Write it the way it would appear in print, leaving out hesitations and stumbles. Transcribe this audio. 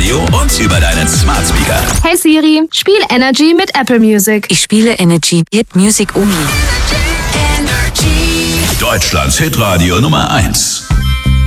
Radio und über deinen Smart Speaker. Hey Siri, spiel Energy mit Apple Music. Ich spiele Energy, Hit Music Only. Deutschlands Hitradio Nummer 1.